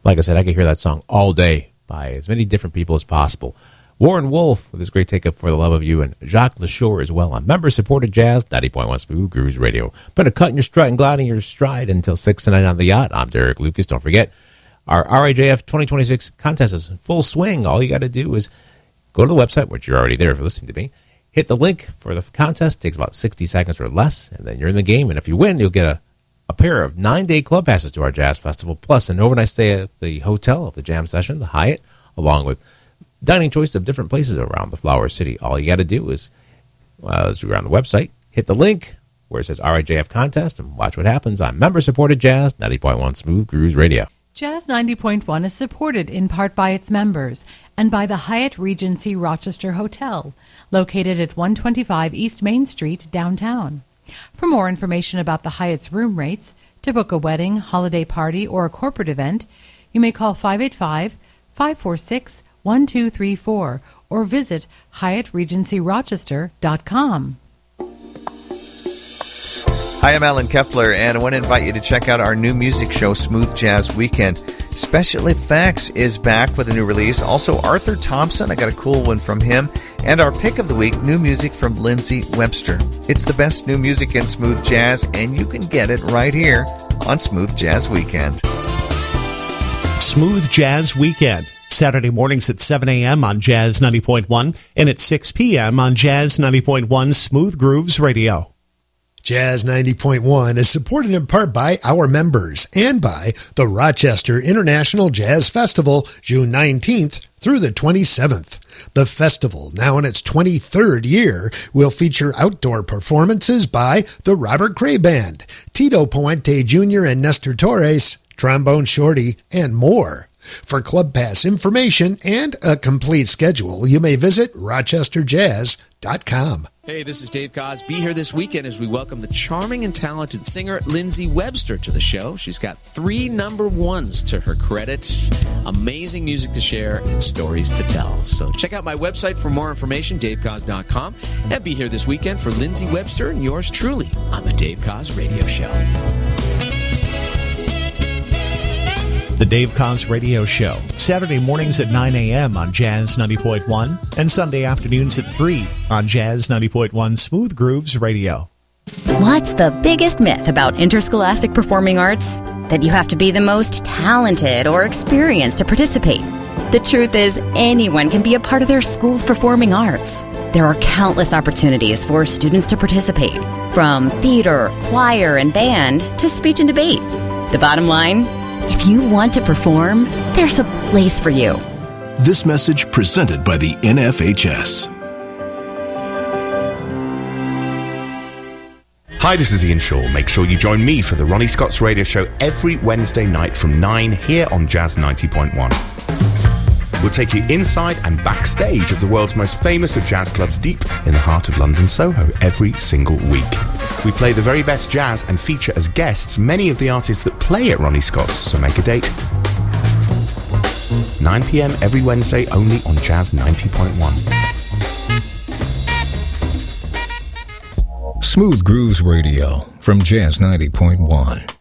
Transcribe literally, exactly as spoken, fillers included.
Like I said, I could hear that song all day by as many different people as possible. Warren Wolf with his great take-up For the Love of You, and Jacques LaShore as well on member-supported Jazz, ninety point one Smooth Grooves Radio. Put a cut in your strut and gliding your stride until six tonight on the yacht. I'm Derek Lucas. Don't forget, our R I J F twenty twenty-six contest is in full swing. All you got to do is go to the website, which you're already there if you're listening to me. Hit the link for the contest. It takes about sixty seconds or less, and then you're in the game. And if you win, you'll get a, a pair of nine-day club passes to our Jazz Festival, plus an overnight stay at the hotel of the jam session, the Hyatt, along with dining choice of different places around the Flower City. All you got to do is, uh, as you're on the website, hit the link where it says R I J F Contest and watch what happens on member-supported Jazz, ninety point one Smooth Grooves Radio. Jazz ninety point one is supported in part by its members and by the Hyatt Regency Rochester Hotel, located at one twenty-five East Main Street, downtown. For more information about the Hyatt's room rates, to book a wedding, holiday party, or a corporate event, you may call five eight five, five four six, one two three four or visit Hyatt Regency Rochester dot com. Hi, I'm Alan Kepler, and I want to invite you to check out our new music show, Smooth Jazz Weekend. Special Effects is back with a new release. Also, Arthur Thompson, I got a cool one from him. And our pick of the week, new music from Lindsey Webster. It's the best new music in smooth jazz, and you can get it right here on Smooth Jazz Weekend. Smooth Jazz Weekend. Saturday mornings at seven a.m. on Jazz ninety point one and at six p.m. on Jazz ninety point one Smooth Grooves Radio. Jazz ninety point one is supported in part by our members and by the Rochester International Jazz Festival, June nineteenth through the twenty-seventh. The festival, now in its twenty-third year, will feature outdoor performances by the Robert Cray Band, Tito Puente Junior and Nestor Torres, Trombone Shorty, and more. For Club Pass information and a complete schedule, you may visit rochester jazz dot com. Hey, this is Dave Koz. Be here this weekend as we welcome the charming and talented singer Lindsey Webster to the show. She's got three number ones to her credit, amazing music to share, and stories to tell. So check out my website for more information, dave koz dot com, and be here this weekend for Lindsey Webster and yours truly on the Dave Koz Radio Show. The Dave Koz Radio Show, Saturday mornings at nine a.m. on Jazz ninety point one and Sunday afternoons at three on Jazz ninety point one Smooth Grooves Radio. What's the biggest myth about interscholastic performing arts? That you have to be the most talented or experienced to participate. The truth is, anyone can be a part of their school's performing arts. There are countless opportunities for students to participate, from theater, choir, and band to speech and debate. The bottom line? If you want to perform, there's a place for you. This message presented by the N F H S. Hi, this is Ian Shaw. Make sure you join me for the Ronnie Scott's Radio Show every Wednesday night from nine here on Jazz ninety point one. We'll take you inside and backstage of the world's most famous of jazz clubs deep in the heart of London Soho every single week. We play the very best jazz and feature as guests many of the artists that play at Ronnie Scott's, so make a date. nine p.m. every Wednesday only on Jazz ninety point one. Smooth Grooves Radio from Jazz ninety point one.